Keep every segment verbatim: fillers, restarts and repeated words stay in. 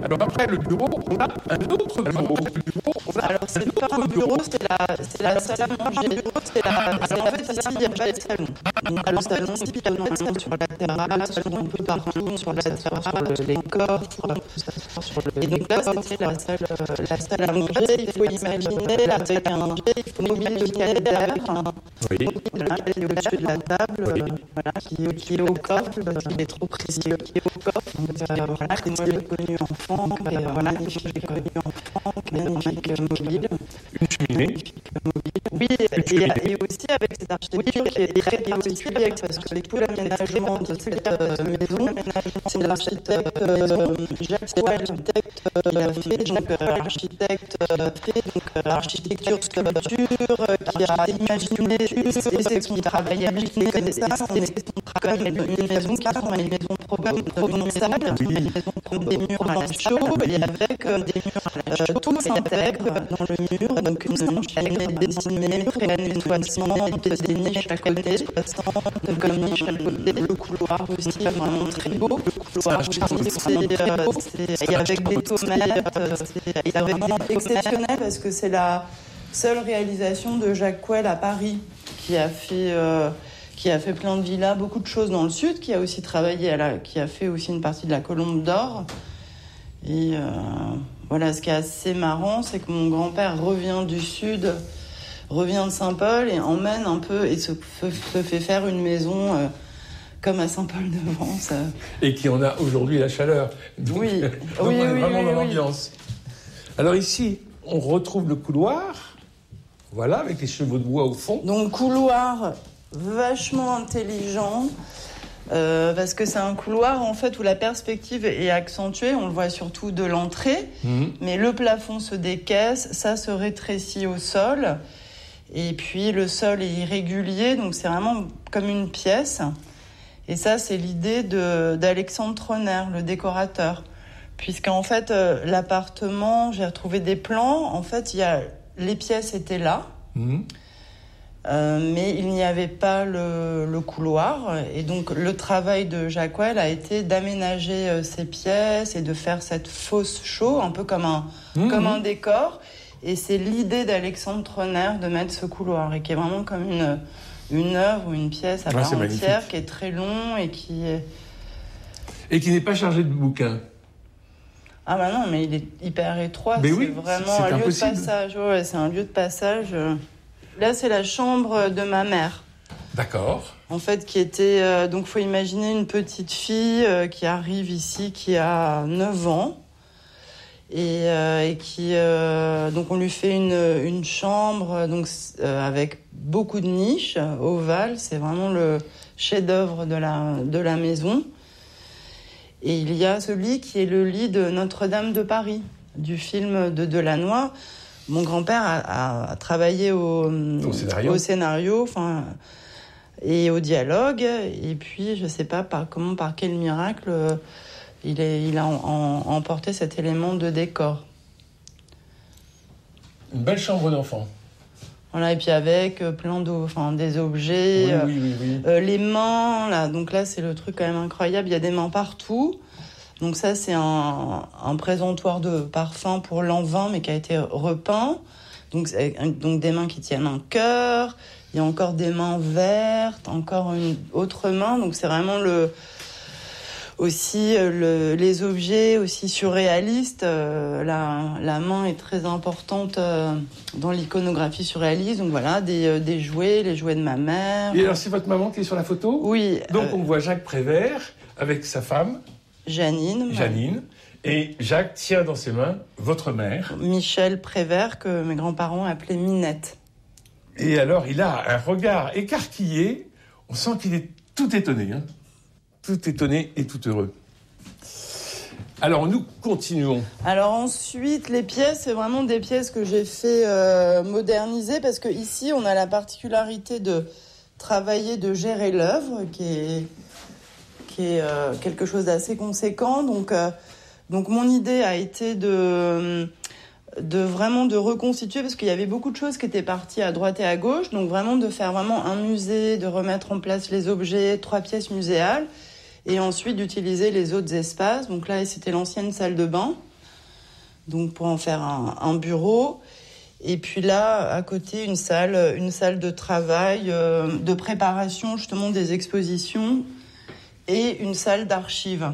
Alors après le bureau, on a un autre bureau. Alors c'est pas un bureau, c'est la, c'est la salle à manger. C'est la, c'est, en fait ici il n'y a pas de salon. Donc le salon, c'est il y a un salon sur la terrasse, un peu partout, sur la terrasse, sur les coffres. Et donc là c'était la salle, la salle à manger. Il faut imaginer avec un mobile derrière, oui. Là, qui est au-dessus de la table, oui. euh, voilà, qui, qui est au coffre, qui est trop précieux, qui est au coffre. Donc euh, voilà, que moi j'ai connu enfant, que euh, voilà, que j'ai connu enfant, magnifique mobile. Une cheminée. Oui, et, et aussi avec cette architecture qui est très particulière, parce que tout l'aménagement de cette euh, maison, c'est l'architecte euh, Jacques Coel, l'architecte qui a fait, donc euh, l'architecte euh, fait donc euh, l'architecture sculpture, euh, qui a imaginé, et c'est son travail avec les connaissances, c'est son travail une maison qui est une maison provençale, une maison comme des murs à la chaux, et avec euh, des murs euh, tout s'intègre dans le mur, donc une chaîne dessinée, une toisement, des niches à côté, comme niche à côté, le couloir aussi vraiment très beau, le couloir aussi c'est, euh, c'est, et avec des tomates, c'est vraiment exceptionnel parce que c'est la seule réalisation de Jacques Coel à Paris, qui a fait euh, qui a fait plein de villas, beaucoup de choses dans le sud, qui a aussi travaillé à la, qui a fait aussi une partie de la Colombe d'Or. Et euh, voilà, ce qui est assez marrant, c'est que mon grand-père revient du sud, revient de Saint-Paul et emmène un peu et se, se fait faire une maison euh, comme à Saint-Paul-de-Vence. Et qui en a aujourd'hui la chaleur. Donc, oui, donc oui, on est oui, vraiment oui, dans oui. l'ambiance. Alors ici, on retrouve le couloir, voilà, avec les chevaux de bois au fond. Donc couloir vachement intelligent, euh, parce que c'est un couloir en fait où la perspective est accentuée, on le voit surtout de l'entrée, mmh. mais le plafond se décaisse, ça se rétrécit au sol, et puis le sol est irrégulier, donc c'est vraiment comme une pièce. Et ça, c'est l'idée de, d'Alexandre Troner, le décorateur. Puisqu'en fait, euh, l'appartement, j'ai retrouvé des plans. En fait, il y a, les pièces étaient là, mmh. euh, mais il n'y avait pas le, le couloir. Et donc, le travail de Jacques Coel a été d'aménager euh, ces pièces et de faire cette fosse chaux, un peu comme un, mmh. comme un décor. Et c'est l'idée d'Alexandre Troner de mettre ce couloir, et qui est vraiment comme une... une œuvre ou une pièce à part ah, entière qui est très long et qui est... Et qui n'est pas chargé de bouquins. Ah bah non, mais il est hyper étroit, mais c'est oui, vraiment c'est un impossible. lieu de passage. Ouais, c'est un lieu de passage. Là, c'est la chambre de ma mère. D'accord. En fait, qui était... Euh, donc, il faut imaginer une petite fille euh, qui arrive ici, qui a neuf ans. Et, euh, et qui euh, donc on lui fait une une chambre donc euh, avec beaucoup de niches ovales, c'est vraiment le chef-d'œuvre de la de la maison. Et il y a ce lit qui est le lit de Notre-Dame de Paris du film de Delannoy. Mon grand-père a, a, a travaillé au au scénario, au scénario, enfin et au dialogue. Et puis je sais pas par comment par quel miracle. Il, est, il a en, en, emporté cet élément de décor. Une belle chambre d'enfant. Voilà, et puis avec euh, plein d'eau, enfin des objets, oui, euh, oui, oui, oui. Euh, les mains, là, donc là c'est le truc quand même incroyable, il y a des mains partout. Donc ça c'est un, un présentoir de parfum pour l'an vingt, mais qui a été repeint. Donc, donc des mains qui tiennent un cœur, il y a encore des mains vertes, encore une autre main, donc c'est vraiment le... Aussi, le, les objets aussi surréalistes, euh, la, la main est très importante euh, dans l'iconographie surréaliste. Donc voilà, des, euh, des jouets, les jouets de ma mère. Et alors, c'est votre maman qui est sur la photo ? Oui. Donc euh, on voit Jacques Prévert avec sa femme. Janine. Janine. Et Jacques tient dans ses mains votre mère. Michel Prévert, que mes grands-parents appelaient Minette. Et alors, il a un regard écarquillé. On sent qu'il est tout étonné, hein. Tout étonné et tout heureux. Alors, nous continuons. Alors ensuite, les pièces, c'est vraiment des pièces que j'ai fait euh, moderniser, parce que ici, on a la particularité de travailler, de gérer l'œuvre, qui est, qui est euh, quelque chose d'assez conséquent. Donc, euh, donc, mon idée a été de... de vraiment de reconstituer, parce qu'il y avait beaucoup de choses qui étaient parties à droite et à gauche, donc vraiment de faire vraiment un musée, de remettre en place les objets, trois pièces muséales, et ensuite d'utiliser les autres espaces. Donc là, c'était l'ancienne salle de bain. donc pour en faire un, un bureau. Et puis là, à côté, une salle, une salle de travail, euh, de préparation justement des expositions et une salle d'archives.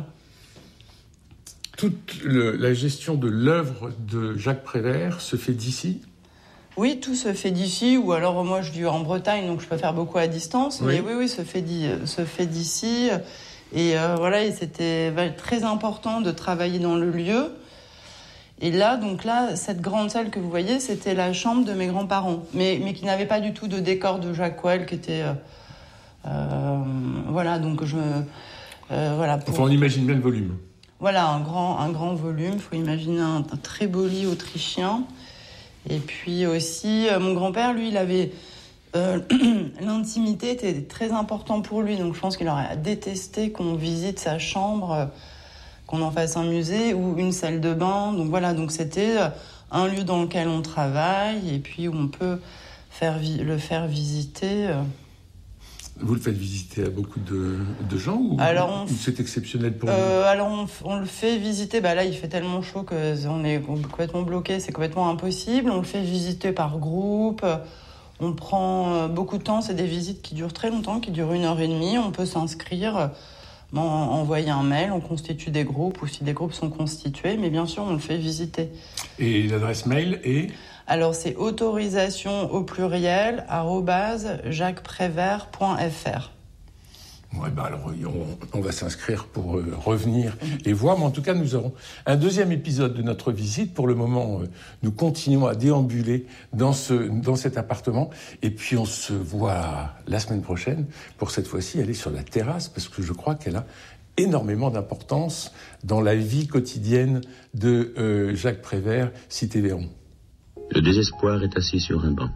Toute le, la gestion de l'œuvre de Jacques Prévert se fait d'ici ? Oui, tout se fait d'ici, ou alors moi je vis en Bretagne, donc je peux faire beaucoup à distance, oui. mais oui, oui, se fait, d'i, se fait d'ici. Et euh, voilà, et c'était très important de travailler dans le lieu. Et là, donc là, cette grande salle que vous voyez, c'était la chambre de mes grands-parents, mais, mais qui n'avait pas du tout de décor de Jacques Coel, qui était... Euh, euh, voilà, donc je... Euh, voilà, pour... Enfin, on imagine bien le volume. Voilà, un grand, un grand volume. Il faut imaginer un, un très beau lit autrichien. Et puis aussi, euh, mon grand-père, lui, il avait... Euh, l'intimité était très important pour lui, donc je pense qu'il aurait détesté qu'on visite sa chambre... Euh, qu'on en fasse un musée ou une salle de bain. Donc voilà, donc c'était un lieu dans lequel on travaille et puis où on peut faire vi- le faire visiter. Vous le faites visiter à beaucoup de, de gens ou, alors on, ou c'est exceptionnel pour euh, vous ? Alors on, on le fait visiter, bah là il fait tellement chaud qu'on est complètement bloqué, c'est complètement impossible. On le fait visiter par groupe, on prend beaucoup de temps, c'est des visites qui durent très longtemps, qui durent une heure et demie, on peut s'inscrire... envoyer un mail, on constitue des groupes ou si des groupes sont constitués, mais bien sûr on le fait visiter. Et l'adresse mail est ? Alors c'est autorisation au pluriel arobase jacques prévert point f r. Ouais, bah alors, on, on va s'inscrire pour euh, revenir les voir, mais en tout cas nous aurons un deuxième épisode de notre visite. Pour le moment, euh, nous continuons à déambuler dans, ce, dans cet appartement et puis on se voit la semaine prochaine pour cette fois-ci aller sur la terrasse parce que je crois qu'elle a énormément d'importance dans la vie quotidienne de euh, Jacques Prévert, cité Véron. Le désespoir est assis sur un banc.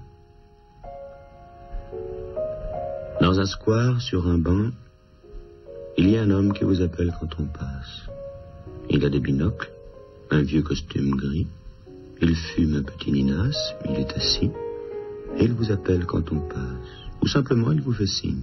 Dans un square, sur un banc, il y a un homme qui vous appelle quand on passe. Il a des binocles, un vieux costume gris, il fume un petit ninasse, il est assis, et il vous appelle quand on passe. Ou simplement, il vous fait signe.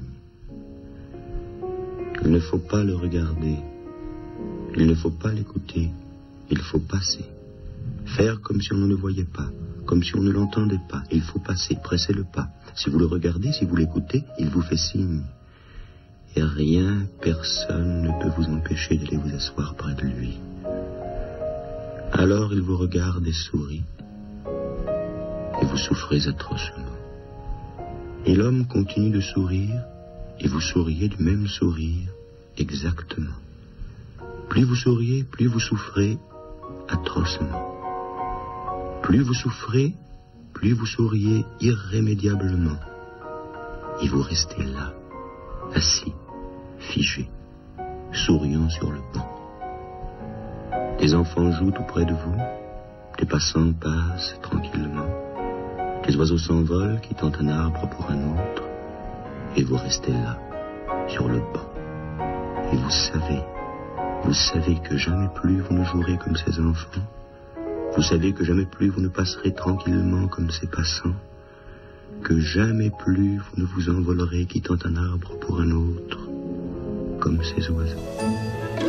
Il ne faut pas le regarder, il ne faut pas l'écouter, il faut passer. Faire comme si on ne le voyait pas, comme si on ne l'entendait pas. Il faut passer, presser le pas. Si vous le regardez, si vous l'écoutez, il vous fait signe. Et rien, personne ne peut vous empêcher d'aller vous asseoir près de lui. Alors il vous regarde et sourit. Et vous souffrez atrocement. Et l'homme continue de sourire, et vous souriez du même sourire, exactement. Plus vous souriez, plus vous souffrez atrocement. Plus vous souffrez, plus vous souriez irrémédiablement. Et vous restez là, assis, figé, souriant sur le banc. Des enfants jouent tout près de vous, des passants passent tranquillement, des oiseaux s'envolent, quittant un arbre pour un autre, et vous restez là, sur le banc. Et vous savez, vous savez que jamais plus vous ne jouerez comme ces enfants. Vous savez que jamais plus vous ne passerez tranquillement comme ces passants, que jamais plus vous ne vous envolerez quittant un arbre pour un autre, comme ces oiseaux.